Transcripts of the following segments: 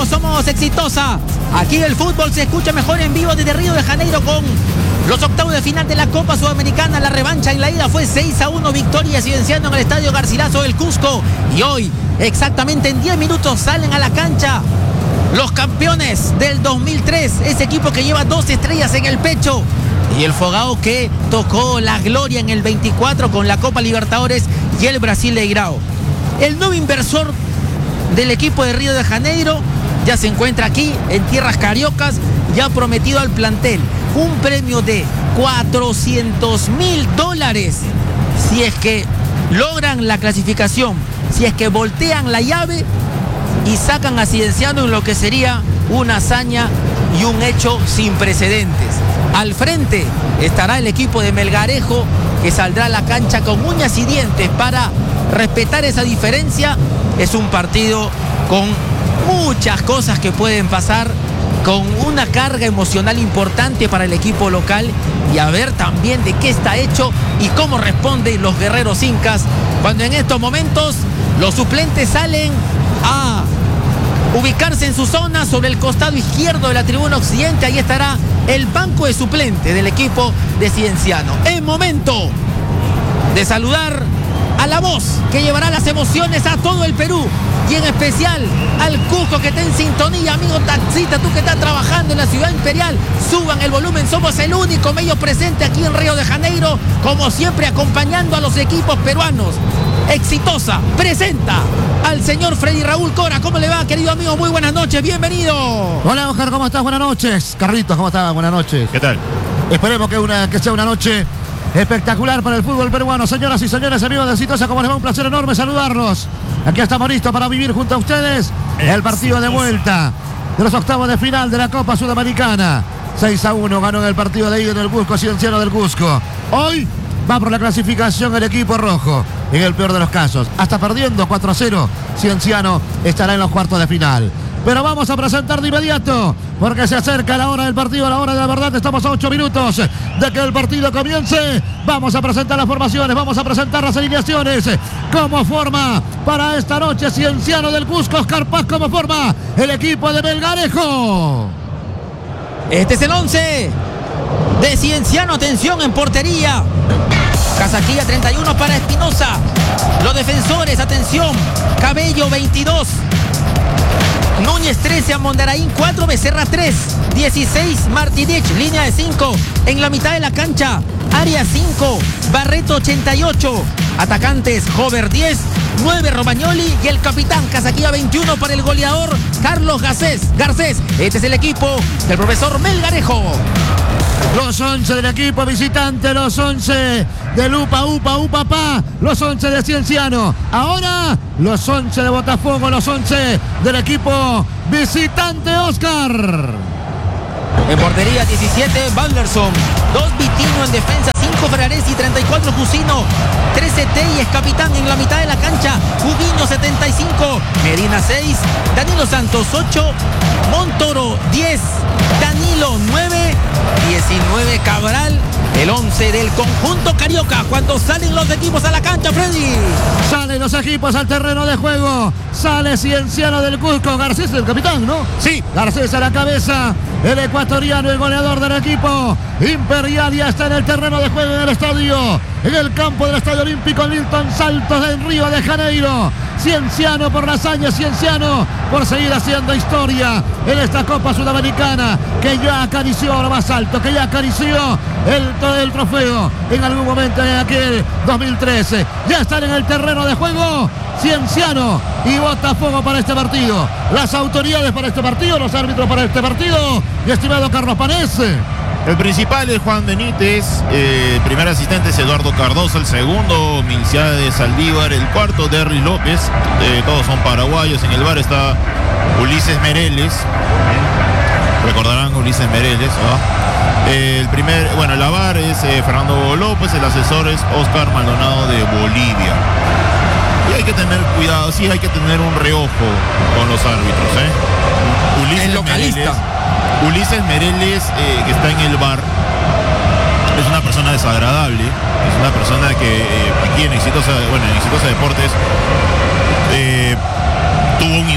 amigos, somos Exitosa. Aquí el fútbol se escucha mejor en vivo desde Río de Janeiro con los octavos de final de la Copa Sudamericana. La revancha en la ida fue 6-1, victoria Cienciano en el Estadio Garcilaso del Cusco. Y hoy, exactamente en 10 minutos, salen a la cancha los campeones del 2003. Ese equipo que lleva 2 estrellas en el pecho. Y el Fogao que tocó la gloria en el 24 con la Copa Libertadores y el Brasileirao. El nuevo inversor del equipo de Río de Janeiro ya se encuentra aquí en tierras cariocas, ya ha prometido al plantel un premio de $400.000 si es que logran la clasificación, si es que voltean la llave y sacan a Cienciano en lo que sería una hazaña y un hecho sin precedentes. Al frente estará el equipo de Melgarejo, que saldrá a la cancha con uñas y dientes para respetar esa diferencia. Es un partido con muchas cosas que pueden pasar, con una carga emocional importante para el equipo local, y a ver también de qué está hecho y cómo responden los guerreros incas cuando en estos momentos los suplentes salen a ubicarse en su zona sobre el costado izquierdo de la tribuna occidente. Ahí estará el banco de suplentes del equipo de Cienciano. Es momento de saludar a la voz que llevará las emociones a todo el Perú, y en especial al Cusco, que está en sintonía. Amigo taxista, tú que estás trabajando en la ciudad imperial, suban el volumen. Somos el único medio presente aquí en Río de Janeiro, como siempre acompañando a los equipos peruanos. Exitosa presenta al señor Freddy Raúl Cora. ¿Cómo le va, querido amigo? Muy buenas noches, bienvenido. Hola, Oscar, ¿cómo estás? Buenas noches. Carlitos, ¿cómo estás? Buenas noches. ¿Qué tal? Esperemos que sea una noche espectacular para el fútbol peruano. Señoras y señores, amigos de Exitosa, como les va, un placer enorme saludarlos. Aquí estamos listos para vivir junto a ustedes el partido de vuelta de los octavos de final de la Copa Sudamericana. 6-1 ganó en el partido de ida en el Cusco, Cienciano del Cusco. Hoy va por la clasificación el equipo rojo, en el peor de los casos. Hasta perdiendo 4-0, Cienciano estará en los cuartos de final. Pero vamos a presentar de inmediato, porque se acerca la hora del partido, la hora de la verdad. Estamos a 8 minutos de que el partido comience. Vamos a presentar las formaciones, vamos a presentar las alineaciones. Como forma para esta noche Cienciano del Cusco, Oscar Paz, como forma el equipo de Melgarejo. Este es el 11 de Cienciano. Atención en portería. Casaquilla 31 para Espinosa. Los defensores, atención. Cabello 22. Núñez 13, Amondaraín 4, Becerra 3, 16, Martínez, línea de 5, en la mitad de la cancha, Arias 5, Barreto 88, atacantes, Hover 10, 9, Romagnoli, y el capitán, Casaquilla 21 para el goleador, Carlos Garcés. Este es el equipo del profesor Melgarejo. Los 11 del equipo visitante, los 11 del UPA, los 11 de Cienciano. Ahora, los 11 de Botafogo, los 11 del equipo visitante, Oscar. En portería 17, Balderson, 2, Vitino en defensa, 5, Ferraresi, 34, Cusino, 13, Telles, capitán en la mitad de la cancha, Juguinho 75, Medina 6, Danilo Santos 8, Montoro 10, Danilo 9, 19, Cabral, el 11 del conjunto carioca. Cuando salen los equipos a la cancha, Freddy. Salen los equipos al terreno de juego. Sale Cienciano del Cusco. Garcés, el capitán, ¿no? Sí. Garcés a la cabeza. El ecuatoriano, el goleador del equipo imperial, ya está en el terreno de juego en el estadio. En el campo del Estadio Olímpico Nilton Santos en Río de Janeiro. Cienciano por la hazaña, Cienciano por seguir haciendo historia en esta Copa Sudamericana, que ya acarició lo más alto, que ya acarició el trofeo en algún momento en aquel 2013. Ya están en el terreno de juego Cienciano y Botafogo para este partido. Las autoridades para este partido, los árbitros para este partido, mi estimado Carlos Panés. El principal es Juan Benítez, el primer asistente es Eduardo Cardoso, el segundo Milciades Saldívar, el cuarto Derry López, todos son paraguayos. En el bar está Ulises Mereles, recordarán Ulises Mereles, ¿no? El VAR es Fernando López, el asesor es Oscar Maldonado de Bolivia. Y hay que tener cuidado, sí, hay que tener un reojo con los árbitros, El localista. Ulises Mereles, que está en el bar, es una persona desagradable, es una persona que aquí en Exitosa Deportes tuvo un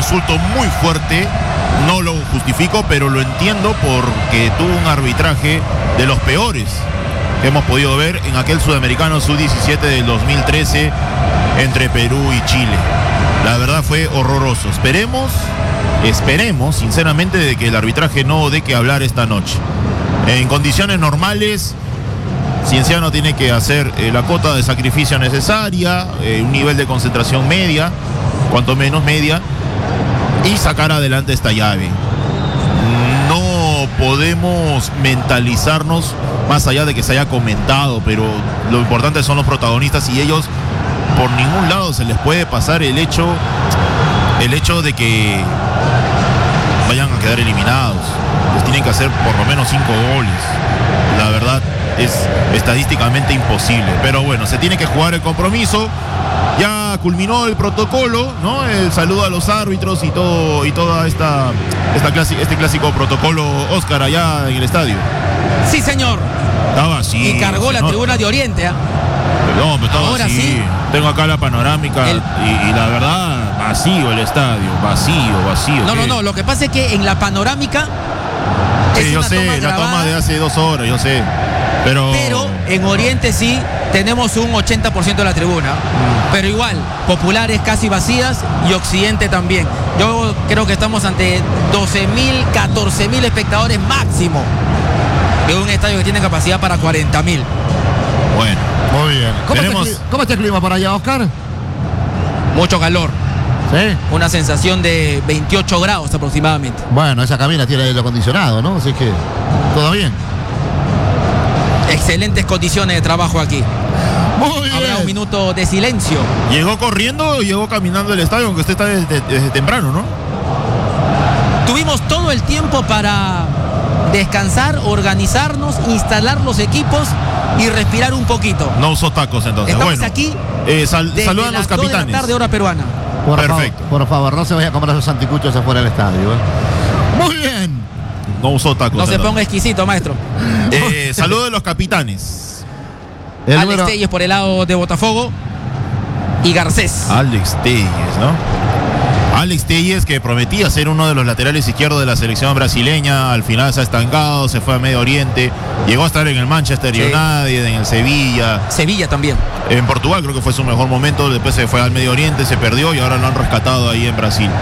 insulto muy fuerte, no lo justifico, pero lo entiendo porque tuvo un arbitraje de los peores que hemos podido ver en aquel Sudamericano Sub-17 del 2013 entre Perú y Chile. La verdad fue horroroso. Esperemos sinceramente de que el arbitraje no dé que hablar esta noche. En condiciones normales, Cienciano tiene que hacer la cuota de sacrificio necesaria, un nivel de concentración media, cuanto menos media, y sacar adelante esta llave. No podemos mentalizarnos más allá de que se haya comentado, pero lo importante son los protagonistas y ellos por ningún lado se les puede pasar el hecho de que vayan a quedar eliminados. Les tienen que hacer por lo menos 5 goles. La verdad es estadísticamente imposible, pero bueno, se tiene que jugar el compromiso. Ya culminó el protocolo, ¿no? El saludo a los árbitros y toda este clásico protocolo, Oscar, allá en el estadio. Sí, señor. Estaba así. Y cargó la tribuna de Oriente, ¿eh? No, pero estaba ahora así. Sí. Tengo acá la panorámica y la verdad, vacío el estadio, vacío. No, lo que pasa es que en la panorámica sí, yo sé, la toma de hace 2 horas, yo sé. Pero en Oriente sí tenemos un 80% de la tribuna. Pero igual, populares casi vacías y Occidente también. Yo creo que estamos ante 12.000, 14.000 espectadores máximo de un estadio que tiene capacidad para 40.000. Bueno, muy bien. ¿Cómo está el clima por allá, Oscar? Mucho calor. ¿Sí? Una sensación de 28 grados aproximadamente. Bueno, esa cabina tiene aire acondicionado, ¿no? Así que todo bien. Excelentes condiciones de trabajo aquí. Muy bien. Habrá un minuto de silencio. ¿Llegó corriendo o llegó caminando el estadio? Aunque usted está desde temprano, ¿no? Tuvimos todo el tiempo para descansar, organizarnos, instalar los equipos y respirar un poquito. No usó tacos entonces. Estamos bueno, aquí saludan los capitanes. 2 de la tarde, hora peruana. Perfecto. Por favor, no se vaya a comprar esos anticuchos afuera del estadio. Muy bien. No usó tacos. No se ponga exquisito, maestro. Saludo de los capitanes. Alex Telles por el lado de Botafogo y Garcés. Alex Telles, ¿no? Alex Telles, que prometía ser uno de los laterales izquierdos de la selección brasileña, al final se ha estancado, se fue a Medio Oriente, llegó a estar en el Manchester United, en el Sevilla. Sevilla también. En Portugal creo que fue su mejor momento, después se fue al Medio Oriente, se perdió y ahora lo han rescatado ahí en Brasil.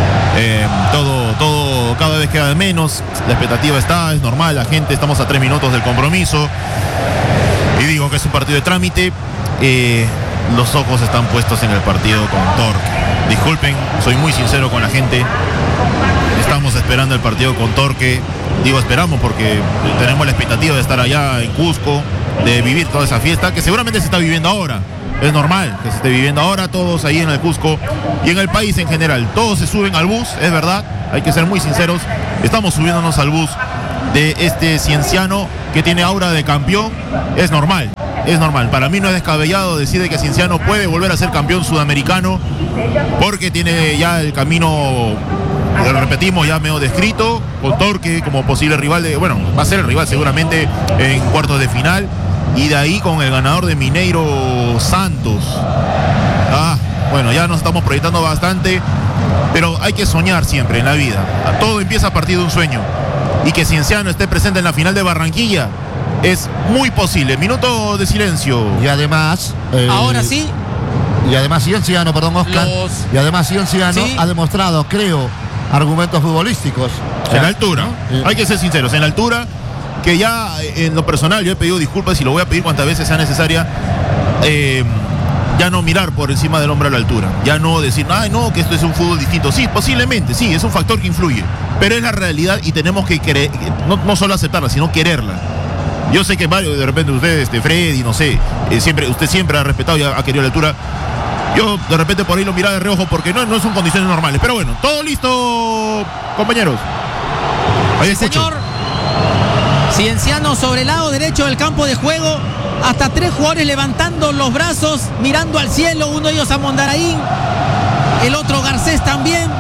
Todo cada vez queda de menos, la expectativa está, es normal, la gente, estamos a 3 minutos del compromiso y digo que es un partido de trámite, los ojos están puestos en el partido con Torque. Disculpen, soy muy sincero con la gente, estamos esperando el partido con Torque, digo esperamos porque tenemos la expectativa de estar allá en Cusco, de vivir toda esa fiesta que seguramente se está viviendo ahora. Es normal que se esté viviendo ahora, todos ahí en el Cusco y en el país en general. Todos se suben al bus, es verdad, hay que ser muy sinceros. Estamos subiéndonos al bus de este Cienciano que tiene aura de campeón. Es normal. Para mí no es descabellado decir que Cienciano puede volver a ser campeón sudamericano porque tiene ya el camino, lo repetimos, ya medio descrito, con Torque como posible rival va a ser el rival seguramente en cuartos de final. Y de ahí con el ganador de Mineiro Santos. Bueno, ya nos estamos proyectando bastante, pero hay que soñar siempre en la vida. Todo empieza a partir de un sueño. Y que Cienciano esté presente en la final de Barranquilla es muy posible. Minuto de silencio. Y además... ahora sí. Y además Cienciano, perdón, Oscar. Y además Cienciano ha demostrado, creo, argumentos futbolísticos. En la altura, ¿no? Hay que ser sinceros, en la altura... Que ya en lo personal yo he pedido disculpas y lo voy a pedir cuantas veces sea necesaria, ya no mirar por encima del hombro a la altura, ya no decir, ay no, que esto es un fútbol distinto. Sí, posiblemente, sí, es un factor que influye, pero es la realidad y tenemos que querer, no solo aceptarla, sino quererla. Yo sé que varios, de repente ustedes, Freddy, no sé, usted siempre ha respetado y ha querido la altura. Yo de repente por ahí lo miraba de reojo porque no son condiciones normales, pero bueno, todo listo, compañeros. Ahí escucho. Señor. Cienciano sobre el lado derecho del campo de juego, hasta 3 jugadores levantando los brazos, mirando al cielo, uno de ellos a Mondaraín, el otro Garcés también.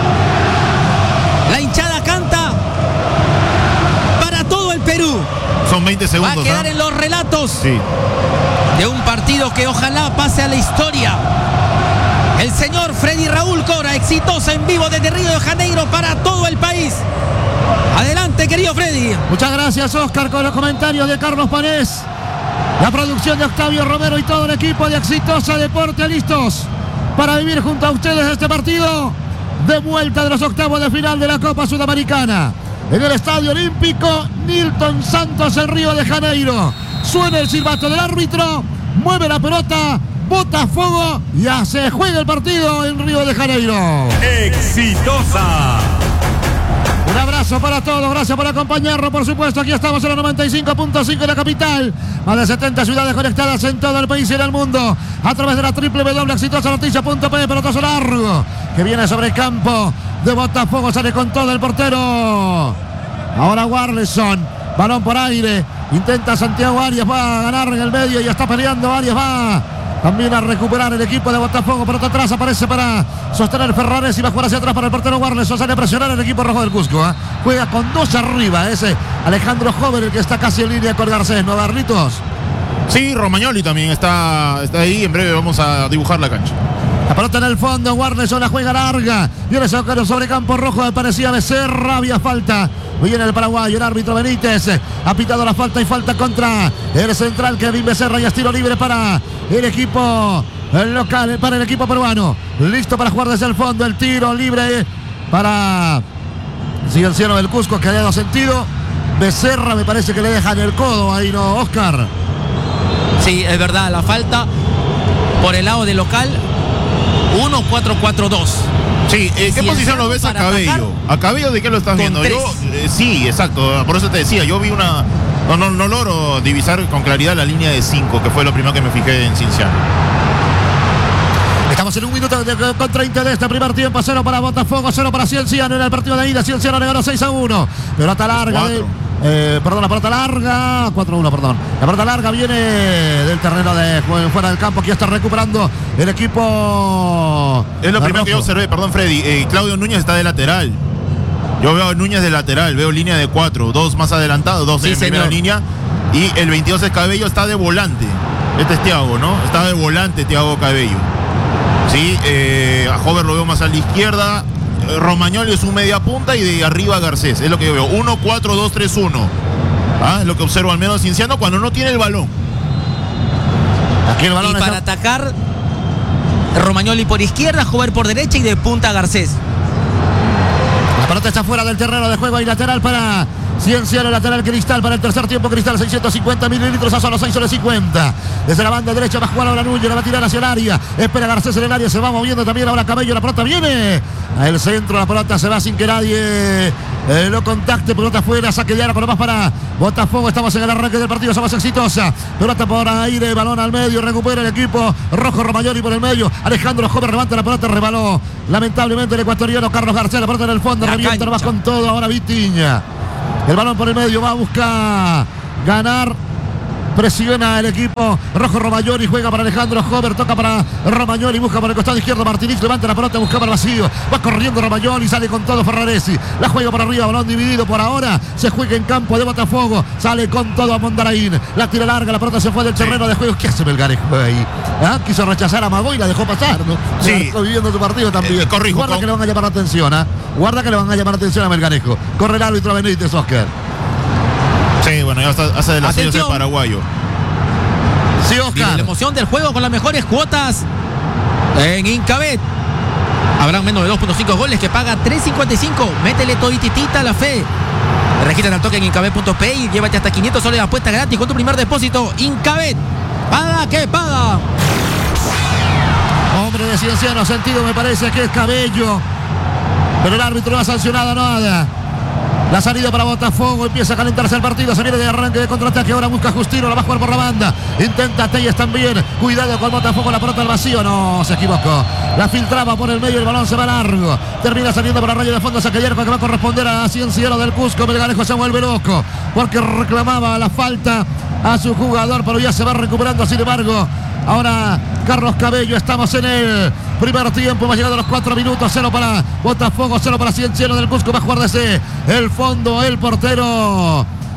La hinchada canta para todo el Perú. Son 20 segundos. Va a quedar en los relatos de un partido que ojalá pase a la historia el señor Freddy Raúl Cora, exitosa en vivo desde Río de Janeiro para todo el país. Adelante, querido Freddy. Muchas gracias, Oscar, con los comentarios de Carlos Panés. La producción de Octavio Romero y todo el equipo de Exitosa Deporte listos para vivir junto a ustedes este partido de vuelta de los octavos de final de la Copa Sudamericana. En el Estadio Olímpico Nilton Santos en Río de Janeiro. Suena el silbato del árbitro, mueve la pelota, Botafogo, ya se juega el partido en Río de Janeiro. Exitosa. Un abrazo para todos, gracias por acompañarnos, por supuesto, aquí estamos en la 95.5 de la capital, más de 70 ciudades conectadas en todo el país y en el mundo, a través de la www.exitosanoticia.p. Pelotazo largo, que viene sobre el campo de Botafogo, sale con todo el portero, ahora Warleson, balón por aire, intenta Santiago Arias, va a ganar en el medio y está peleando Arias, va también a recuperar el equipo de Botafogo. Por atrás aparece para sostener Ferrares y va a jugar hacia atrás para el portero Warleson. Sale a presionar el equipo rojo del Cusco. Juega con dos arriba. Ese Alejandro Jover, el que está casi en línea con Garcés, ¿no, Barlitos? Sí, Romagnoli también está ahí. En breve vamos a dibujar la cancha. La pelota en el fondo, Warleson la juega larga. Viene sobre campo rojo, aparecía Becerra, había falta. Viene el paraguayo, el árbitro Benítez. Ha pitado la falta y falta contra el central Kevin Becerra y es tiro libre para el equipo local, para el equipo peruano. Listo para jugar desde el fondo, el tiro libre para Cienciano del Cusco, que ha dado sentido. Becerra me parece que le dejan el codo ahí, ¿no, Oscar? Sí, es verdad, la falta por el lado del local. 1-4-4-2. Sí, ¿qué posición lo ves a Cabello? Atacar, ¿a Cabello de qué lo estás viendo? Yo, sí, exacto, por eso te decía, yo vi una... No logro divisar con claridad la línea de 5, que fue lo primero que me fijé en Cienciano. Estamos en un minuto con 30 de este primer tiempo. 0 para Botafogo, 0 para Cienciano en el partido de ida. Cienciano le ganó 6-1. Pelota larga. La pelota larga. 4-1, perdón. La pelota larga viene del terreno de fuera del campo. Aquí está recuperando el equipo. Es lo primero que yo observé, perdón, Freddy. Claudio Núñez está de lateral. Yo veo a Núñez de lateral, veo línea de 4, 2 más adelantados, 2 en primera línea. Y el 22 es Cabello, está de volante. Este es Thiago, ¿no? Está de volante Thiago Cabello. Sí, a Jover lo veo más a la izquierda. Romagnoli es un media punta y de arriba Garcés. Es lo que yo veo. 1-4-2-3-1. Es lo que observo al menos Cienciano cuando no tiene el balón. Aquí el balón y para atacar, Romagnoli por izquierda, Jover por derecha y de punta Garcés. La pelota está fuera del terreno de juego y lateral para Cienciano, lateral Cristal para el tercer tiempo. Cristal 650 mililitros a solo 6,50. Desde la banda derecha va a jugar ahora Núñez, la va a tirar hacia el área. Espera Garcés en el área, se va moviendo también ahora Cabello. La pelota viene al centro, la pelota se va sin que nadie lo contacte. Pelota fuera, saque de arco nomás para Botafogo. Estamos en el arranque del partido, somos Exitosa. Pelota por aire, balón al medio, recupera el equipo rojo. Romagnoli por el medio. Alejandro Jover levanta la pelota, rebaló lamentablemente el ecuatoriano Carlos Garcés. La pelota en el fondo, revienta nomás con todo. Ahora Vitiña. El balón por el medio, va a buscar ganar. Presiona el equipo rojo. Romagnoli juega para Alejandro Jover, toca para Romagnoli, busca por el costado izquierdo Martínez, levanta la pelota, busca para el vacío, va corriendo Romagnoli, sale con todo Ferraresi, la juega por arriba, balón dividido por ahora, se juega en campo de Botafogo, sale con todo a Mondaraín, la tira larga, la pelota se fue del terreno de juego. ¿Qué hace Melgarejo ahí? Quiso rechazar a Magó y la dejó pasar, ¿no? Sí. Está viviendo tu partido también. Corrijo. Guarda que le van a llamar la atención, guarda que le van a llamar la atención a Melgarejo. Corre el árbitro Benítez, Oscar. Sí, bueno, ya hace de las señas el paraguayo. Sí, Oscar. La emoción del juego con las mejores cuotas en Incabet. Habrán menos de 2.5 goles que paga 3.55. Métele todititita a la fe. Regístrate al toque en incabet.p y llévate hasta 500 soles de apuesta gratis con tu primer depósito. Incabet. Paga que paga. Hombre de Cienciano, sentido me parece que es Cabello. Pero el árbitro no ha sancionado nada. La salida para Botafogo, empieza a calentarse el partido, se viene de arranque de contraataque, ahora busca Justino, la va a jugar por la banda, intenta Telles también, cuidado con Botafogo, la pelota al vacío, no, se equivocó, la filtraba por el medio, el balón se va largo, termina saliendo por la raya de fondo, saque de arco que va a corresponder a Cienciano del Cusco. Melgarejo se vuelve loco, porque reclamaba la falta a su jugador, pero ya se va recuperando, sin embargo, ahora Carlos Cabello, estamos en el primer tiempo, hemos llegado a los 4 minutos, 0 para Botafogo, 0 para Cienciano del Cusco, va a jugar desde el fondo el portero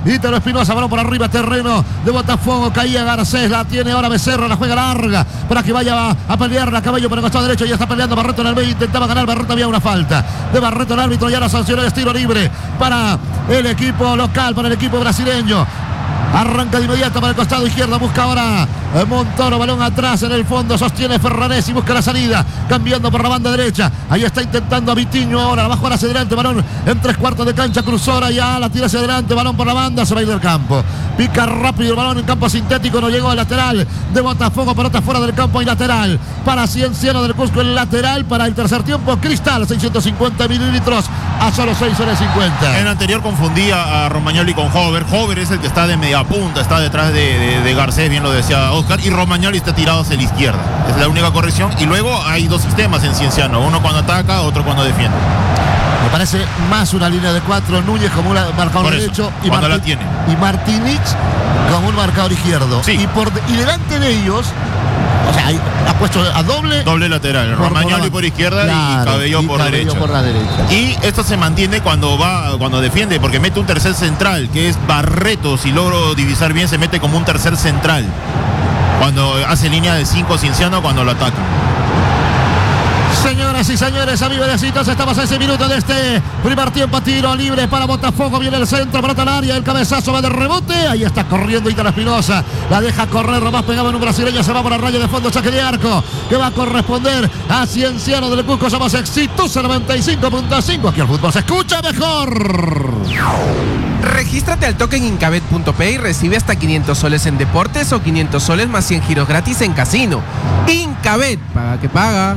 Ítalo Espinosa, balón por arriba, terreno de Botafogo. Caía Garcés, la tiene ahora Becerra, la juega larga para que vaya a pelear la Cabello por el costado derecho. Ya está peleando Barreto en el medio, intentaba ganar Barreto, había una falta de Barreto, el árbitro ya la sancionó, es tiro libre para el equipo local, para el equipo brasileño. Arranca de inmediato para el costado izquierdo, busca ahora Montoro, balón atrás en el fondo, sostiene Ferrares y busca la salida, cambiando por la banda derecha. Ahí está intentando a Vitinho ahora, abajo hacia adelante, balón en 3/4 de cancha, cruzó ahora, ya la tira hacia adelante, balón por la banda, se va a ir del campo. Pica rápido el balón en campo sintético, no llegó al lateral de Botafogo, pelota fuera del campo y lateral para Cienciano del Cusco, el lateral para el tercer tiempo. Cristal, 650 mililitros a solo 6,50. En el anterior confundía a Romagnoli con Hover. Hover es el que está de media punta, está detrás de Garcés, bien lo decía Oscar, y Romagnoli está tirado hacia la izquierda. Es la única corrección. Y luego hay dos sistemas en Cienciano, uno cuando ataca, otro cuando defiende. Me parece más una línea de 4, Núñez como un marcador derecho y Martínez como un marcador izquierdo. Sí. Y delante de ellos, o sea, ha puesto a doble lateral, Romagnoli por izquierda, claro, y Cabello por derecha. Por la derecha. Y esto se mantiene cuando defiende, porque mete un tercer central, que es Barreto. Si logro divisar bien, se mete como un tercer central cuando hace línea de 5 Cienciano, cuando lo ataca. Señoras y señores, amigos de Citos, estamos a ese minuto de este primer tiempo. Tiro libre para Botafogo, viene el centro, pelota al área, el cabezazo va de rebote, ahí está corriendo Ítalo Espinosa, la deja correr, nomás pegaba en un brasileño, se va por la raya de fondo, saque de arco, que va a corresponder a Cienciano del Cusco. Somos exitosos 95.5, aquí el fútbol se escucha mejor. Regístrate al token Incabet.p y recibe hasta 500 soles en deportes o 500 soles más 100 giros gratis en casino. Incabet, paga que paga.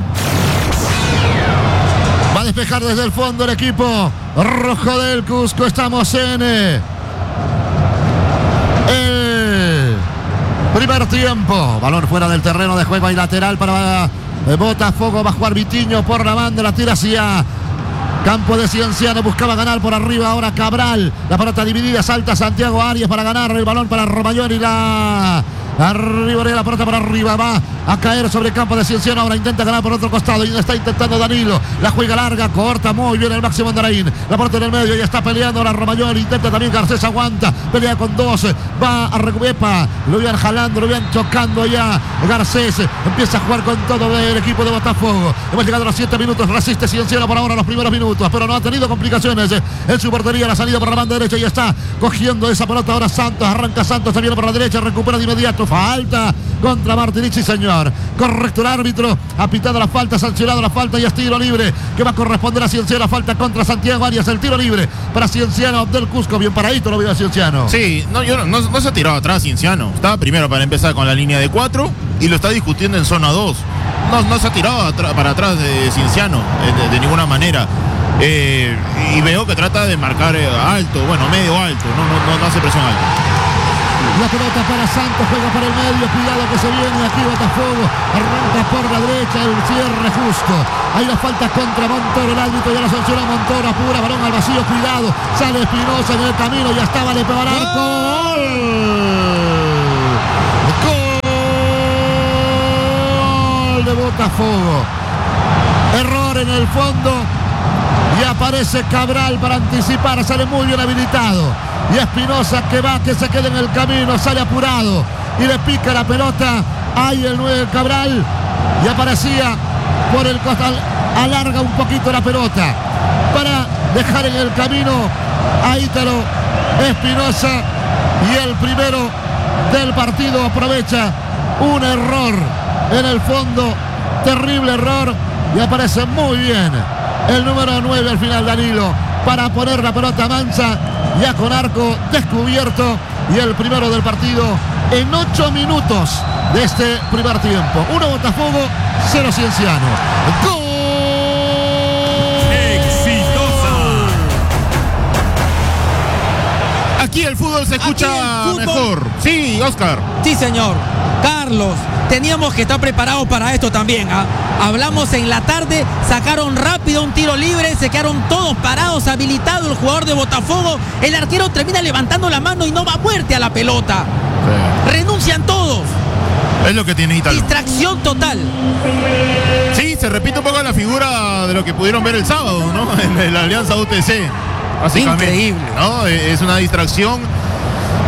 Va a despejar desde el fondo el equipo rojo del Cusco. Estamos en el primer tiempo. Balón fuera del terreno de juego y lateral para Botafogo. Va a jugar Vitinho por la banda, la tira hacia campo de Cienciano, buscaba ganar por arriba ahora Cabral. La pelota dividida, salta Santiago Arias para ganar el balón para Romagnoli. Arriba la pelota para arriba, va a caer sobre el campo de Cienciano, ahora intenta ganar por otro costado y está intentando Danilo, la juega larga, corta muy bien el Máximo Andaraín, la pelota en el medio y está peleando ahora Romagnoli, intenta también Garcés, aguanta, pelea con dos, va a recuperar, lo iban jalando, lo iban chocando ya Garcés, empieza a jugar con todo el equipo de Botafogo. Hemos llegado a los 7 minutos, resiste Cienciano por ahora los primeros minutos, pero no ha tenido complicaciones en su portería, la salida por la banda derecha y está cogiendo esa pelota ahora Santos, arranca Santos también por la derecha, recupera de inmediato, falta contra Martínez, sí señor, correcto el árbitro, ha pitado la falta, sancionado la falta y es tiro libre que va a corresponder a Cienciano, falta contra Santiago Arias, el tiro libre para Cienciano del Cusco, bien paradito lo veo a Cienciano. Sí, no se ha tirado atrás Cienciano, estaba primero para empezar con la línea de 4 y lo está discutiendo en zona 2, no se ha tirado para atrás de Cienciano de ninguna manera. Y veo que trata de marcar alto, bueno, medio alto, no hace presión alta. La pelota para Santos, juega para el medio, cuidado que se viene aquí Botafogo, arranca por la derecha, el cierre justo, hay la falta contra Montoro, el árbitro ya la sanciona a Montoro, apura, balón al vacío, cuidado, sale Espinosa en el camino, ya estaba, le pegó al arco, gol de Botafogo, error en el fondo y aparece Cabral para anticipar, sale muy bien habilitado. Y Espinosa que se queda en el camino, sale apurado y le pica la pelota. Ahí el 9 Cabral y aparecía por el costado, alarga un poquito la pelota para dejar en el camino a Ítalo Espinosa y el primero del partido aprovecha un error en el fondo, terrible error y aparece muy bien el número 9 al final Danilo para poner la pelota mansa ya con arco descubierto y el primero del partido en 8 minutos de este primer tiempo. 1 Botafogo, 0 Cienciano. ¡Gol! ¡Exitosa! Aquí el fútbol se escucha fútbol... mejor. Sí, Oscar. Sí, señor. Carlos, teníamos que estar preparados para esto también. Hablamos en la tarde, sacaron rápido un tiro libre, se quedaron todos parados, habilitado el jugador de Botafogo. El arquero termina levantando la mano y no va fuerte a la pelota. Sí. Renuncian todos. Es lo que tiene Ítalo. Distracción total. Sí, se repite un poco la figura de lo que pudieron ver el sábado, ¿no? En la Alianza UTC. Básicamente, increíble, ¿no? Es una distracción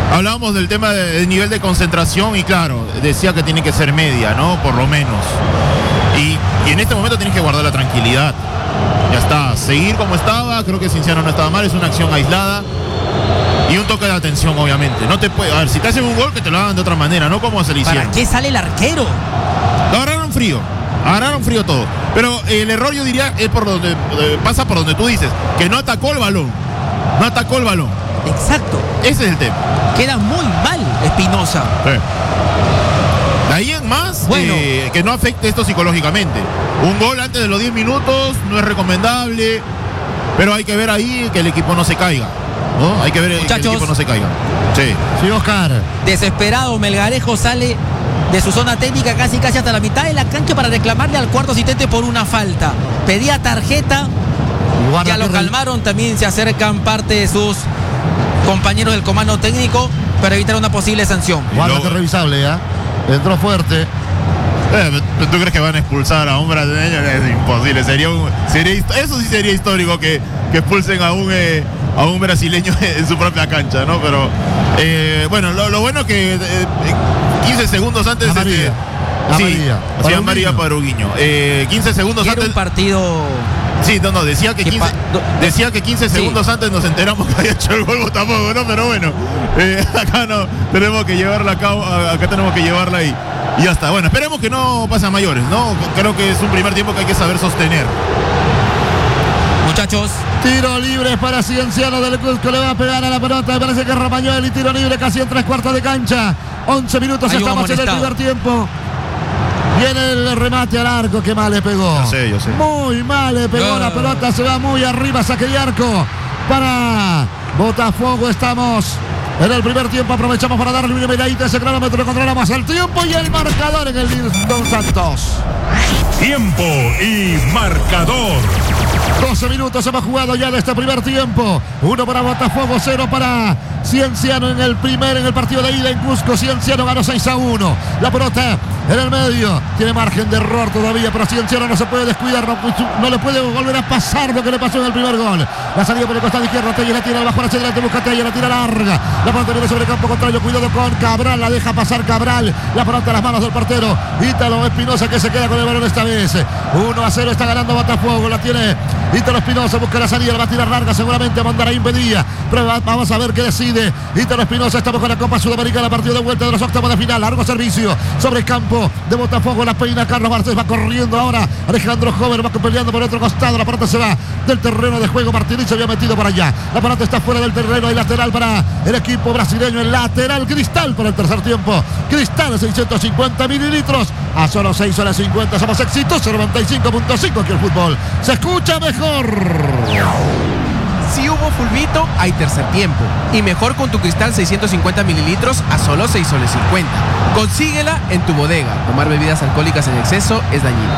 Hablábamos del tema del nivel de concentración y claro, decía que tiene que ser media, ¿no? Por lo menos. Y en este momento tienes que guardar la tranquilidad. Ya está, seguir como estaba, creo que Cienciano no estaba mal, es una acción aislada. Y un toque de atención, obviamente. No te puede, a ver, si te hacen un gol, que te lo hagan de otra manera, no como se le hicieron. ¿Para qué sale el arquero? Lo agarraron frío todo. Pero el error, yo diría, es por donde pasa por donde tú dices, que no atacó el balón. Exacto. Ese es el tema. Queda muy mal Espinosa. Sí. De ahí en más, Bueno. que no afecte esto psicológicamente. Un gol antes de los 10 minutos no es recomendable, pero hay que ver ahí que el equipo no se caiga, ¿no? Hay que ver que el equipo no se caiga. Sí. Sí, Oscar. Desesperado, Melgarejo sale de su zona técnica casi hasta la mitad de la cancha para reclamarle al cuarto asistente por una falta. Pedía tarjeta, Guarda ya lo que calmaron, también se acercan parte de sus compañeros del comando técnico para evitar una posible sanción. Guarda que revisable, ¿ya? Entró fuerte. ¿Tú crees que van a expulsar a un brasileño? Es imposible. Eso sí sería histórico que expulsen a un brasileño en su propia cancha, ¿no? Pero bueno, lo bueno que 15 segundos antes María para Uguiño. 15 segundos Era antes. un partido. Sí, no, decía que 15 segundos antes nos enteramos que había hecho el gol Botafogo, ¿no? Pero bueno, acá no tenemos que llevarla a cabo, acá tenemos que llevarla ahí. Y ya está. Bueno, esperemos que no pase a mayores, ¿no? Creo que es un primer tiempo que hay que saber sostener. Muchachos, tiro libre para Cienciano del Cusco, le va a pegar a la pelota, me parece que es Romagnoli, tiro libre casi en 3/4 de cancha. 11 minutos Hay un estamos en el amonestado. primer tiempo. Viene el remate al arco, que mal le pegó. Yo sé. Muy mal le pegó la pelota, se va muy arriba, saque de arco para Botafogo. Estamos en el primer tiempo, aprovechamos para darle una medallita ese cronómetro, controlamos el tiempo y el marcador en el Don Santos. Tiempo y marcador. 12 minutos hemos jugado ya de este primer tiempo. 1 para Botafogo, 0 para Cienciano en el partido de ida en Cusco. Cienciano ganó 6-1. La pelota en el medio. Tiene margen de error todavía, pero Cienciano no se puede descuidar. No le puede volver a pasar lo que le pasó en el primer gol. La salida por el costado izquierdo. Tella la tira abajo hacia adelante. Busca Tella, la tira larga. La pelota viene sobre el campo contrario. Cuidado con Cabral. La deja pasar Cabral. La pelota a las manos del portero Ítalo Espinosa, que se queda con el balón esta vez. 1-0 está ganando Botafogo. La tiene Ítalo Espinosa, busca la salida, la va a tirar larga, seguramente mandará impedida. Pero vamos a ver qué decide Ítalo Espinosa. Estamos con la Copa Sudamericana, partido de vuelta de los octavos de final. Largo servicio sobre el campo de Botafogo, la peina Carlos Barces, va corriendo ahora Alejandro Jover, va peleando por el otro costado. La pelota se va del terreno de juego. Martínez se había metido por allá. La pelota está fuera del terreno. Hay lateral para el equipo brasileño. El lateral Cristal para el tercer tiempo. Cristal 650 mililitros a solo 6 horas 50. Somos exitosos, 95.5 aquí el fútbol se escucha mejor. Si hubo fulbito, hay tercer tiempo. Y mejor con tu Cristal 650 mililitros a solo 6 soles 50. Consíguela en tu bodega. Tomar bebidas alcohólicas en exceso es dañino.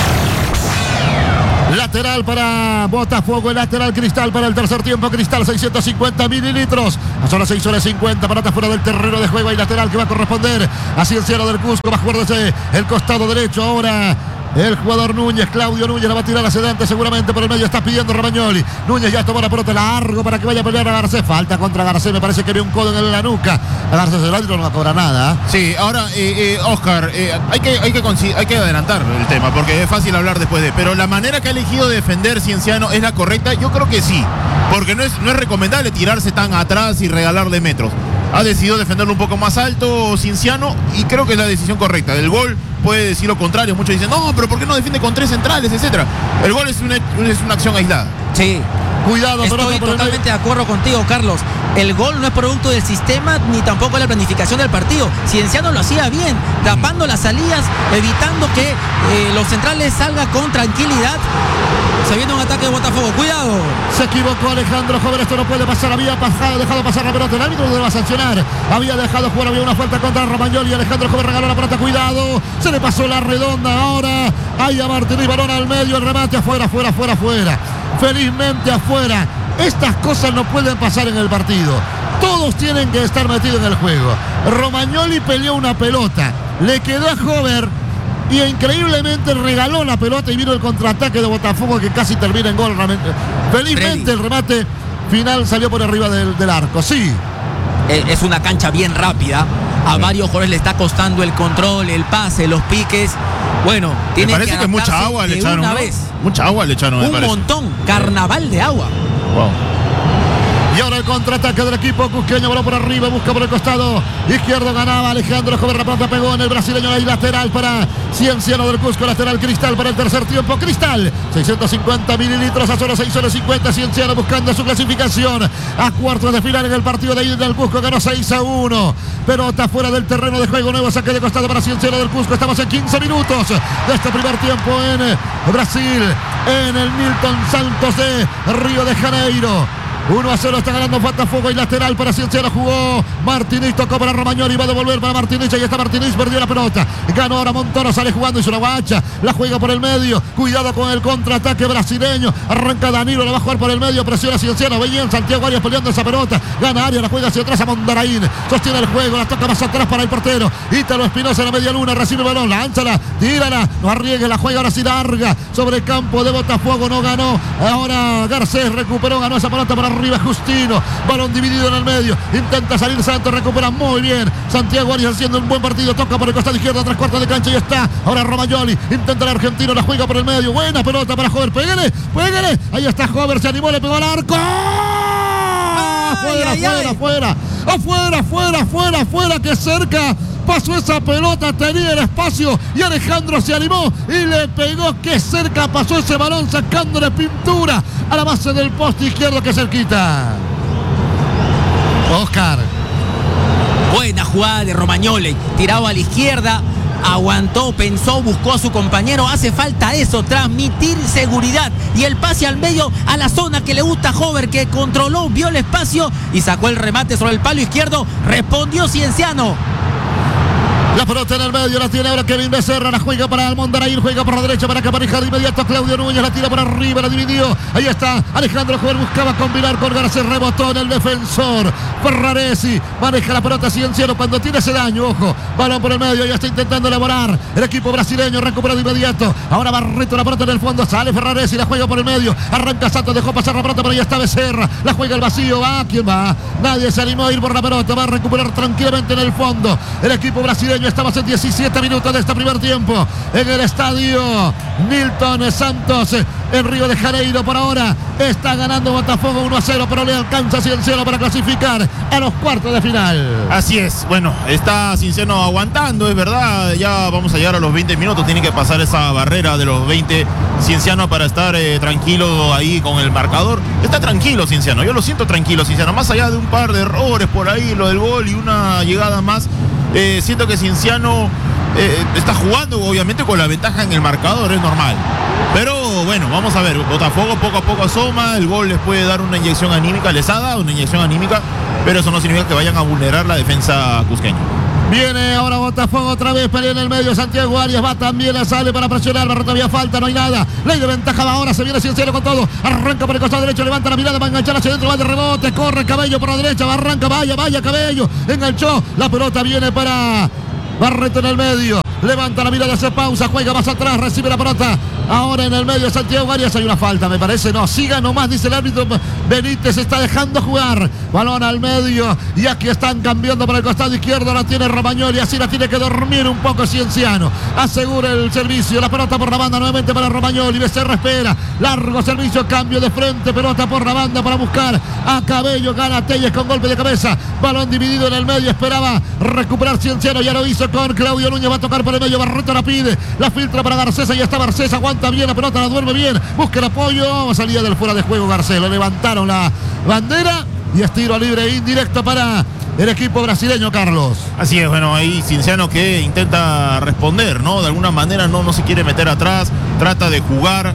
Lateral para Botafogo, el lateral Cristal para el tercer tiempo. Cristal 650 mililitros a solo 6 horas 50. Pelota fuera del terreno de juego. Hay lateral que va a corresponder a Cienciano del Cusco. Va a jugar desde el costado derecho ahora. El jugador Núñez, Claudio Núñez, la va a tirar hacia adelante seguramente por el medio. Está pidiendo Romagnoli. Núñez ya tomó la pelota largo para que vaya a pelear a Garcés. Falta contra Garcés, me parece que ve un codo en la nuca. A Garcés el árbitro no va a cobrar nada. Sí, ahora, Oscar, hay que adelantar el tema porque es fácil hablar después de. Pero la manera que ha elegido de defender Cienciano es la correcta. Yo creo que sí, porque no es recomendable tirarse tan atrás y regalarle metros. Ha decidido defenderlo un poco más alto Cienciano y creo que es la decisión correcta. Del gol puede decir lo contrario. Muchos dicen, no, pero ¿por qué no defiende con 3 centrales, etcétera? El gol es una acción aislada. sí. Cuidado, Estoy totalmente de acuerdo contigo, Carlos. El gol no es producto del sistema ni tampoco de la planificación del partido. Cienciano lo hacía bien, tapando las salidas, evitando que los centrales salgan con tranquilidad. Se viene un ataque de Botafogo, cuidado. Se equivocó Alejandro Joven, esto no puede pasar. Había dejado pasar la pelota, el árbitro no lo va a sancionar. Había dejado jugar, había una falta contra Romagnoli. Alejandro Joven regaló la pelota, cuidado. Se le pasó la redonda ahora. Ahí a Martínez, balón al medio, el remate afuera. Felizmente afuera. Estas cosas no pueden pasar en el partido. Todos tienen que estar metidos en el juego. Romagnoli peleó una pelota, le quedó a Jover y increíblemente regaló la pelota y vino el contraataque de Botafogo que casi termina en gol. Felizmente el remate final salió por arriba del arco. Sí, es una cancha bien rápida. A varios jugadores le está costando el control, el pase, los piques. Bueno, me parece que mucha agua le echaron, una ¿no? vez. Mucha agua le echaron, me Un parece. montón, carnaval de agua. Wow. Y ahora el contraataque del equipo cusqueño, voló por arriba, busca por el costado izquierdo, ganaba Alejandro Jover, la pelota pegó en el brasileño, ahí lateral para Cienciano del Cusco, lateral Cristal para el tercer tiempo, Cristal, 650 mililitros a solo 6:50, Cienciano buscando su clasificación a cuartos de final en el partido de ida del Cusco, ganó 6-1, pelota fuera del terreno de juego, nuevo saque de costado para Cienciano del Cusco, estamos en 15 minutos de este primer tiempo en Brasil, en el Nilton Santos de Río de Janeiro. 1-0 está ganando Botafogo y lateral para Cienciano, jugó Martínez, tocó para Romagnoli, va a devolver para Martínez, ahí está Martínez, perdió la pelota, ganó ahora Montoro, sale jugando, hizo una guacha, la juega por el medio, cuidado con el contraataque brasileño, arranca Danilo, la va a jugar por el medio, presiona Cienciano, bien Santiago Arias peleando esa pelota, gana área, la juega hacia atrás a Mondaraín, sostiene el juego, la toca más atrás para el portero, Ítalo Espinosa en la media luna, recibe el balón, lánzala, tírala, no arriesgue, la juega ahora sí larga, sobre el campo de Botafogo, no ganó, ahora Garcés recuperó, ganó esa pelota para arriba Justino, balón dividido en el medio, intenta salir Santos, recupera muy bien Santiago Arias haciendo un buen partido, toca por el costado izquierdo, 3/4 de cancha y está, ahora Romagnoli, intenta el argentino, la juega por el medio, buena pelota para Jover, pégale, ahí está Jover, se animó, le pegó al arco, afuera, que cerca pasó esa pelota, tenía el espacio y Alejandro se animó y le pegó, que cerca pasó ese balón sacándole pintura a la base del poste izquierdo, que cerquita. Oscar. Buena jugada de Romagnoli, tirado a la izquierda, aguantó, pensó, buscó a su compañero. Hace falta eso, transmitir seguridad y el pase al medio a la zona que le gusta a Jover, que controló, vio el espacio y sacó el remate sobre el palo izquierdo. Respondió Cienciano. La pelota en el medio, la tiene ahora Kevin Becerra, la juega para Mondaraín, juega por la derecha para Capareja de inmediato, Claudio Núñez la tira por arriba, la dividió, ahí está, Alejandro Jover buscaba combinar con Garcés, rebotó en el defensor, Ferraresi, maneja la pelota Cienciano cuando tiene ese daño, ojo, balón por el medio, ya está intentando elaborar, el equipo brasileño recupera de inmediato, ahora Barreto, la pelota en el fondo, sale Ferraresi, la juega por el medio, arranca Santos, dejó pasar la pelota, pero ya está Becerra, la juega al vacío, va, ¿quién va? Nadie se animó a ir por la pelota, va a recuperar tranquilamente en el fondo, el equipo brasileño. Estamos en 17 minutos de este primer tiempo en el estadio Nilton Santos en Río de Janeiro. Por ahora está ganando Botafogo 1-0, pero le alcanza Cienciano para clasificar a los cuartos de final. Así es, bueno, está Cienciano aguantando, es verdad, ya vamos a llegar a los 20 minutos, tiene que pasar esa barrera de los 20 Cienciano para estar tranquilo ahí con el marcador. Está tranquilo Cienciano, yo lo siento tranquilo Cienciano, más allá de un par de errores por ahí, lo del gol y una llegada más. Siento que Cienciano está jugando obviamente con la ventaja en el marcador, es normal. Pero bueno, vamos a ver, Botafogo poco a poco asoma, el gol les puede dar una inyección anímica, les ha dado una inyección anímica, pero eso no significa que vayan a vulnerar la defensa cusqueña. Viene ahora Botafogo otra vez, pelea en el medio, Santiago Arias va también, sale para presionar, Barreto había falta, no hay nada, ley de ventaja va ahora, se viene Cienciano con todo, arranca por el costado derecho, levanta la mirada, va a enganchar hacia adentro, va de rebote, corre Cabello por la derecha, va, arranca, vaya Cabello, enganchó, la pelota viene para Barreto en el medio, levanta la mirada, hace pausa, juega más atrás, recibe la pelota, ahora en el medio Santiago Arias, hay una falta me parece, no, siga nomás, dice el árbitro, Benítez está dejando jugar, balón al medio, y aquí están cambiando para el costado izquierdo, la tiene Romagnoli, así la tiene que dormir un poco Cienciano, asegura el servicio, la pelota por la banda nuevamente para Romagnoli, Becerra espera, largo servicio, cambio de frente, pelota por la banda para buscar a Cabello, gana Telles con golpe de cabeza, balón dividido en el medio, esperaba recuperar Cienciano, ya lo hizo con Claudio Núñez, va a tocar por el medio, Barreto la pide, la filtra para Garcés, ahí está Garcés, aguanta bien la pelota, la duerme bien, busca el apoyo, salía del fuera de juego Garcés, lo levantaron la bandera y es tiro libre indirecto para el equipo brasileño, Carlos. Así es, bueno, ahí Cienciano que intenta responder, ¿no? De alguna manera no se quiere meter atrás, trata de jugar,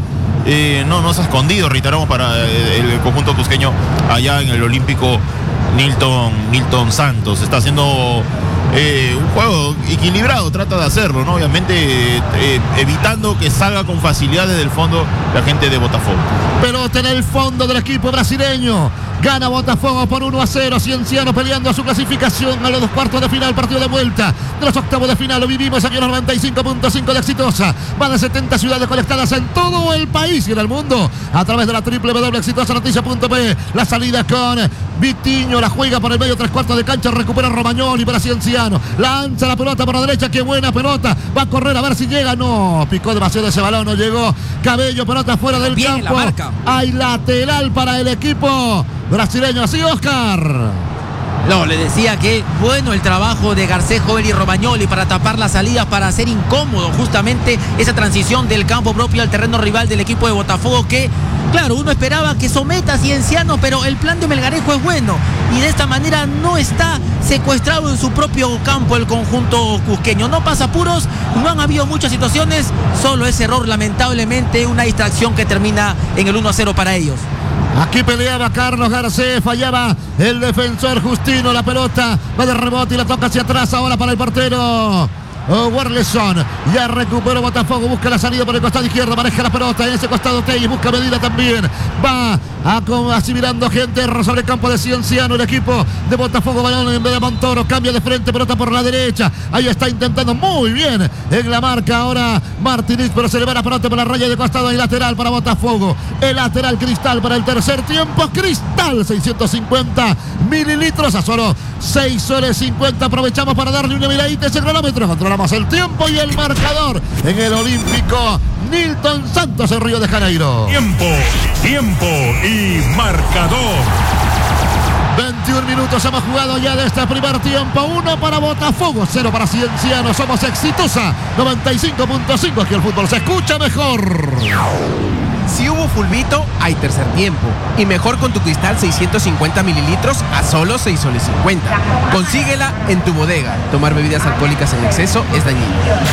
no se ha escondido, reiteramos, para el conjunto cusqueño allá en el Olímpico Nilton Santos, está haciendo un juego equilibrado, trata de hacerlo, ¿no? Obviamente evitando que salga con facilidad desde el fondo la gente de Botafogo. Pelota en el fondo del equipo brasileño. Gana Botafogo por 1-0. Cienciano peleando a su clasificación a los 2 cuartos de final. Partido de vuelta de los octavos de final. Lo vivimos aquí en los 95.5 de Exitosa. Más de 70 ciudades conectadas en todo el país y en el mundo a través de la www.exitosanoticia.p. La salida con Vitiño. La juega por el medio, 3 cuartos de cancha. Recupera Romagnoli para Cienciano. Lanza la pelota por la derecha. Qué buena pelota. Va a correr a ver si llega. No, picó demasiado ese balón. No llegó. Cabello, pelota fuera del bien campo. la marca. Hay lateral para el equipo brasileño. Así, Oscar. No, le decía que bueno el trabajo de Garcés, Jovel y Romagnoli para tapar las salidas, para hacer incómodo justamente esa transición del campo propio al terreno rival del equipo de Botafogo, que claro, uno esperaba que someta a Cienciano, pero el plan de Melgarejo es bueno y de esta manera no está secuestrado en su propio campo el conjunto cusqueño. No pasa apuros, no han habido muchas situaciones, solo ese error, lamentablemente, una distracción que termina en el 1-0 para ellos. Aquí peleaba Carlos Garcés, fallaba el defensor Justino, la pelota va de rebote y la toca hacia atrás ahora para el portero Werleson. Ya recuperó Botafogo, busca la salida por el costado izquierdo, maneja la pelota en ese costado Telles, busca medida también, va asimilando gente sobre el campo de Cienciano, el equipo de Botafogo, balón en vez de Montoro, cambia de frente, pelota por la derecha, ahí está intentando muy bien en la marca ahora Martínez, pero se le va la pelota por la raya de costado y lateral para Botafogo, el lateral Cristal para el tercer tiempo, Cristal 650 mililitros a solo 6 soles 50, aprovechamos para darle una miradita a ese cronómetro, controlamos el tiempo y el marcador en el Olímpico Nilton Santos en Río de Janeiro. Tiempo y marcador. 21 minutos hemos jugado ya de este primer tiempo. 1 para Botafogo, 0 para Cienciano. Somos Exitosa 95.5. Aquí el fútbol se escucha mejor. Si hubo fulbito, hay tercer tiempo. Y mejor con tu Cristal 650 mililitros a solo 6 soles 50. Consíguela en tu bodega. Tomar bebidas alcohólicas en exceso es dañino.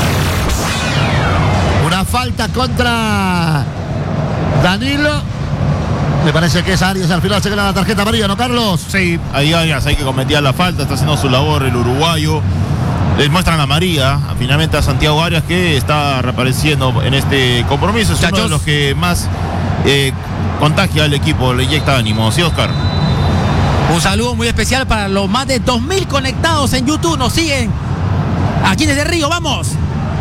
Una falta contra Danilo. Me parece que es Arias, al final se gana la tarjeta amarilla, ¿no, Carlos? Sí, ahí Arias hay que cometía la falta, está haciendo su labor el uruguayo. Les muestran la amarilla finalmente a Santiago Arias, que está reapareciendo en este compromiso. Es uno de los que más contagia al equipo, le inyecta ánimo. ¿Sí, Oscar? Un saludo muy especial para los más de 2000 conectados en YouTube. Nos siguen aquí desde Río. ¡Vamos!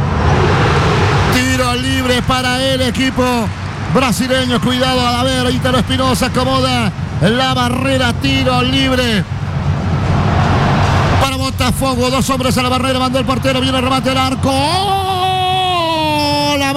Tiro libre para el equipo brasileño. Cuidado, a ver, Ítalo Espinosa acomoda la barrera. Tiro libre para Botafogo. 2 hombres a la barrera. Mandó el portero. Viene el remate al arco. ¡Oh! La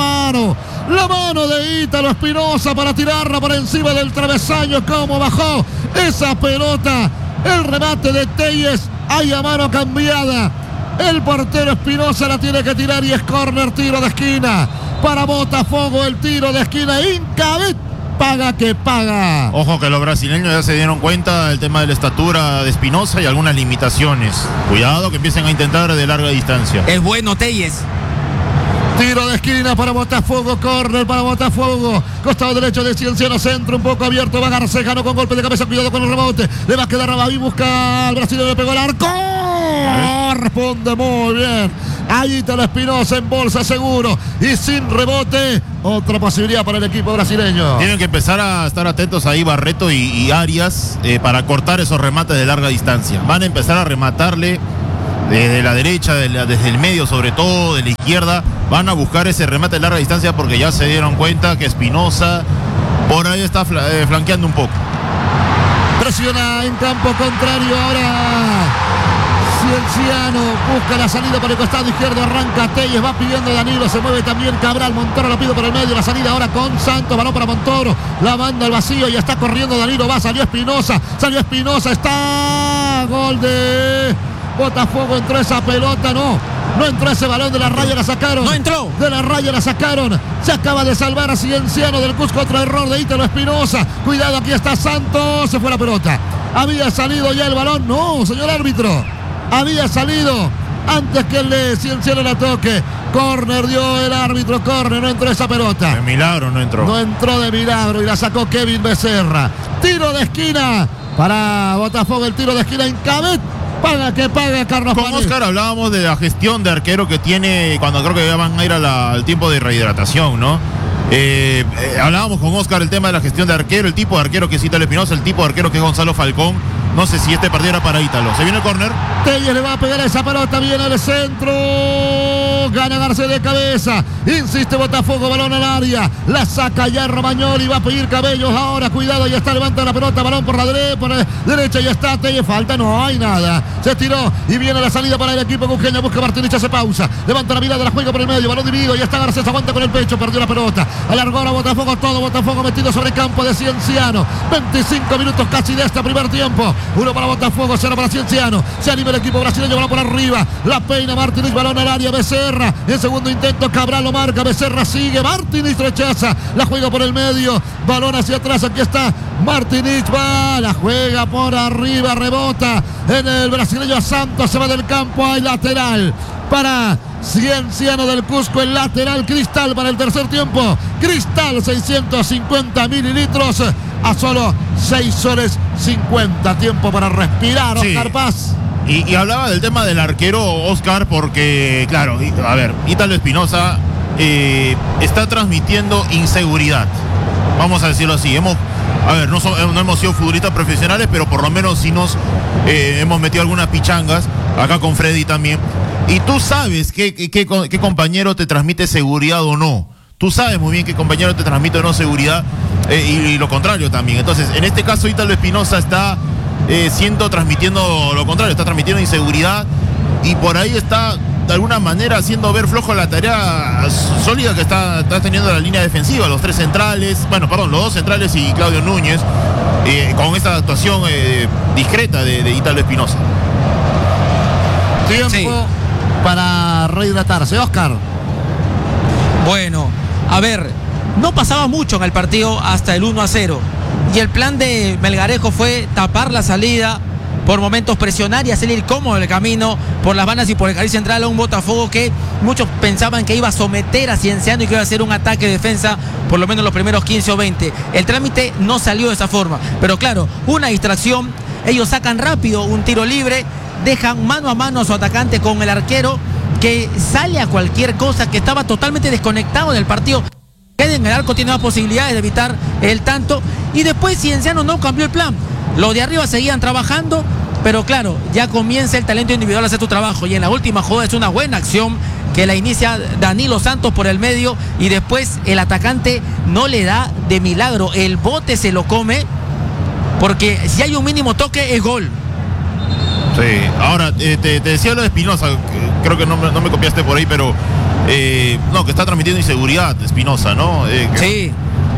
mano de Ítalo Espinosa para tirarla por encima del travesaño. Cómo bajó esa pelota. El remate de Telles. Hay a mano cambiada. El portero Espinosa la tiene que tirar y es córner, tiro de esquina para Botafogo. El tiro de esquina. Incabet paga que paga. Ojo que los brasileños ya se dieron cuenta del tema de la estatura de Espinosa y algunas limitaciones. Cuidado que empiecen a intentar de larga distancia. Es bueno Telles. Tiro de esquina para Botafogo, córner para Botafogo. Costado derecho de Cienciano, centro un poco abierto. Va Garcés, ganó con golpe de cabeza. Cuidado con el rebote. Le va a quedar Rabaví, busca al brasileño, le pegó el arco. Responde muy bien. Ahí está la Espinosa en bolsa seguro y sin rebote. Otra posibilidad para el equipo brasileño. Tienen que empezar a estar atentos ahí Barreto y Arias para cortar esos remates de larga distancia. Van a empezar a rematarle desde la derecha, desde el medio sobre todo, de la izquierda. Van a buscar ese remate de larga distancia porque ya se dieron cuenta que Espinosa por ahí está flanqueando un poco. Presiona en campo contrario ahora Cienciano, busca la salida por el costado izquierdo, arranca Telles, va pidiendo Danilo, se mueve también Cabral, Montoro la pide por el medio, la salida ahora con Santos, balón para Montoro, la manda al vacío y está corriendo Danilo, salió Espinosa, está gol de Botafogo. Entró esa pelota, no entró ese balón, de la raya la sacaron. No entró. De la raya la sacaron. Se acaba de salvar a Cienciano del Cusco, otro error de Ítalo Espinosa. Cuidado, aquí está Santos, se fue la pelota. Había salido ya el balón, no, señor árbitro. Había salido antes que el de Cienciano la toque. Córner dio el árbitro, córner, no entró esa pelota. De milagro no entró. No entró de milagro y la sacó Kevin Becerra. Tiro de esquina para Botafogo, el tiro de esquina Incabet. Paga que paga, Carlos Con Paredes. Oscar hablábamos de la gestión de arquero que tiene cuando creo que ya van a ir al tiempo de rehidratación, ¿no? Hablábamos con Oscar el tema de la gestión de arquero, el tipo de arquero que es Ítalo Espinosa, el tipo de arquero que es Gonzalo Falcón. No sé si este partido era para Ítalo. Se viene el córner. Telles le va a pegar a esa pelota, viene el centro, gana García de cabeza, insiste Botafogo, balón al área, la saca ya Romagnoli, va a pedir Cabellos ahora, cuidado, ya está, levanta la pelota, balón por la derecha, ya está, Telles, falta, no hay nada, se estiró y viene la salida para el equipo Cusqueña, busca Martínez, hace pausa, levanta la mirada, la juega por el medio, balón dividido, ya está Garcés, aguanta con el pecho, perdió la pelota, alargó ahora Botafogo, todo Botafogo metido sobre el campo de Cienciano, 25 minutos casi de este primer tiempo, 1 para Botafogo, 0 para Cienciano, se anima el equipo brasileño, balón por arriba, la peina Martínez, balón al área, Becerra, en segundo intento Cabral lo marca, Becerra sigue, Martínez rechaza, la juega por el medio, balón hacia atrás, aquí está Martínez, va, la juega por arriba, rebota en el brasileño Santos, se va del campo, hay lateral para Cienciano del Cusco, el lateral Cristal para el tercer tiempo, Cristal 650 mililitros a solo 6 horas 50, tiempo para respirar, Oscar Sí. Paz. Y hablaba del tema del arquero, Oscar, porque, claro, a ver, Ítalo Espinosa está transmitiendo inseguridad. Vamos a decirlo así. No hemos sido futbolistas profesionales, pero por lo menos sí nos hemos metido algunas pichangas, acá con Freddy también. Y tú sabes qué compañero te transmite seguridad o no. Tú sabes muy bien qué compañero te transmite o no seguridad, y lo contrario también. Entonces, en este caso, Ítalo Espinosa está transmitiendo lo contrario, está transmitiendo inseguridad y por ahí está de alguna manera haciendo ver flojo la tarea sólida que está teniendo la línea defensiva, los 3 centrales, los 2 centrales y Claudio Núñez, con esta actuación discreta de Ítalo Espinosa. Tiempo para rehidratarse, Oscar. Bueno, a ver, no pasaba mucho en el partido hasta el 1-0. Y el plan de Melgarejo fue tapar la salida, por momentos presionar y hacer ir cómodo el camino por las bandas y por el carril central a un Botafogo que muchos pensaban que iba a someter a Cienciano y que iba a hacer un ataque-defensa por lo menos los primeros 15 o 20. El trámite no salió de esa forma, pero claro, una distracción, ellos sacan rápido un tiro libre, dejan mano a mano a su atacante con el arquero que sale a cualquier cosa, que estaba totalmente desconectado del partido. En el arco tiene más posibilidades de evitar el tanto y después Cienciano no cambió el plan. Los de arriba seguían trabajando, pero claro, ya comienza el talento individual a hacer tu trabajo y en la última jugada es una buena acción que la inicia Danilo Santos por el medio y después el atacante no le da de milagro, el bote se lo come porque si hay un mínimo toque es gol. Sí, ahora te decía lo de Espinosa, creo que no me copiaste por ahí, pero que está transmitiendo inseguridad Espinosa, ¿no? Sí.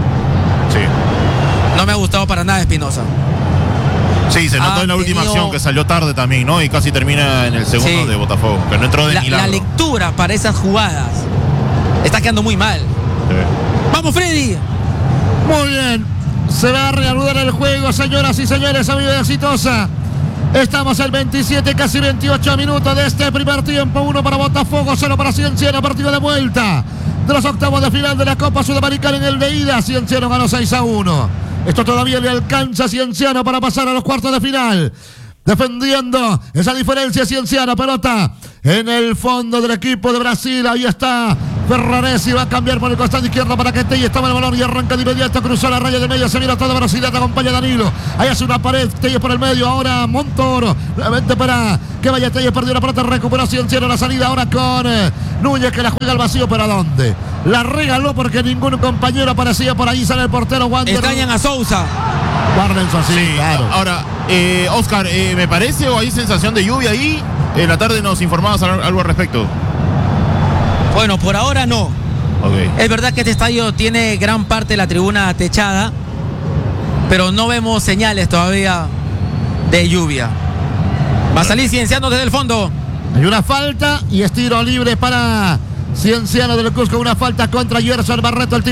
No me ha gustado para nada Espinosa. Sí, se notó en la última acción que salió tarde también, ¿no? Y casi termina en el segundo de Botafogo, que no entró de milagro. La lectura para esas jugadas está quedando muy mal. Sí. ¡Vamos, Freddy! Muy bien, se va a reanudar el juego, señoras y señores, amigos de Exitosa. Estamos al 27, casi 28 minutos de este primer tiempo. 1 para Botafogo, 0 para Cienciano, partido de vuelta de los octavos de final de la Copa Sudamericana. En el de ida, Cienciano ganó 6-1. Esto todavía le alcanza a Cienciano para pasar a los cuartos de final. Defendiendo esa diferencia Cienciano, pelota en el fondo del equipo de Brasil. Ahí está Ferraresi, va a cambiar por el costado izquierdo para que Telles tome el balón y arranca de inmediato, cruzó la raya del medio, se mira a toda velocidad, acompaña a Danilo, ahí hace una pared, Telles por el medio, ahora Montoro, nuevamente para que vaya Telles, perdió la pelota, recuperó Cienciano la salida, ahora con Núñez que la juega al vacío, pero ¿a dónde? La regaló porque ningún compañero aparecía por ahí, sale el portero Wander. Extrañan a Sousa. Guárdense, sí, claro. Ahora, Oscar, me parece o hay sensación de lluvia ahí. En la tarde nos informabas algo al respecto. Bueno, por ahora no. Okay. Es verdad que este estadio tiene gran parte de la tribuna techada, pero no vemos señales todavía de lluvia. Va a salir Cienciano desde el fondo. Hay una falta y es tiro libre para Cienciano del Cusco, una falta contra Gerson Barreto. El